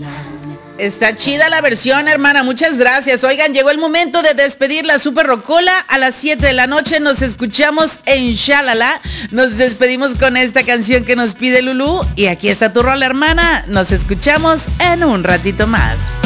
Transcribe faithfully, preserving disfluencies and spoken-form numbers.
Está chida la versión, hermana, muchas gracias. Oigan, llegó el momento de despedir la Super Rocola. A las siete de la noche nos escuchamos en Shalala. Nos despedimos con esta canción que nos pide Lulú. Y aquí está tu rola, hermana. Nos escuchamos en un ratito más.